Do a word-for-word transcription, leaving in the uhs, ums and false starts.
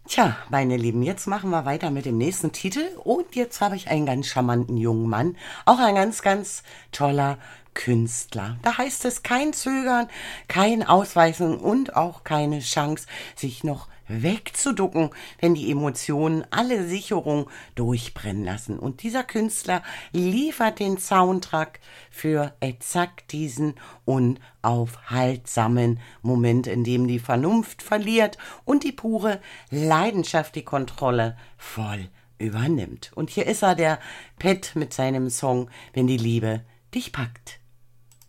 Tja, meine Lieben, jetzt machen wir weiter mit dem nächsten Titel. Und jetzt habe ich einen ganz charmanten jungen Mann, auch ein ganz, ganz toller Künstler. Da heißt es kein Zögern, kein Ausweichen und auch keine Chance, sich noch wegzuducken, wenn die Emotionen alle Sicherung durchbrennen lassen. Und dieser Künstler liefert den Soundtrack für exakt diesen unaufhaltsamen Moment, in dem die Vernunft verliert und die pure Leidenschaft die Kontrolle voll übernimmt. Und hier ist er, der Pet mit seinem Song Wenn die Liebe dich packt.